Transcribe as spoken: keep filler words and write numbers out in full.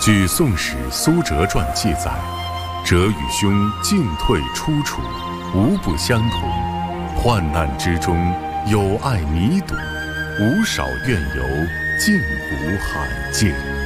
据《宋史·苏辙传》记载，辙与兄进退出处无不相同，患难之中友爱弥笃，无少怨尤，近古罕见。